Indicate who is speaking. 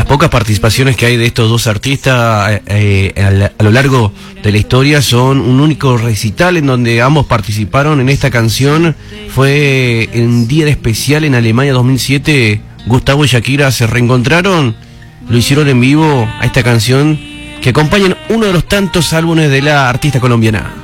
Speaker 1: las pocas participaciones que hay de estos dos artistas a lo largo de la historia son un único recital en donde ambos participaron en esta canción. Fue en un día de especial en Alemania 2007. Gustavo y Shakira se reencontraron, lo hicieron en vivo a esta canción que acompaña uno de los tantos álbumes de la artista colombiana.